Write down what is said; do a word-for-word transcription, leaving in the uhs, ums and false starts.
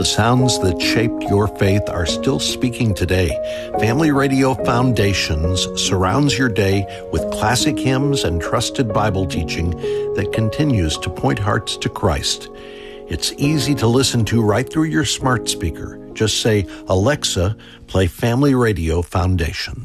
The sounds that shaped your faith are still speaking today. Family Radio Foundations surrounds your day with classic hymns and trusted Bible teaching that continues to point hearts to Christ. It's easy to listen to right through your smart speaker. Just say, "Alexa, play Family Radio Foundation."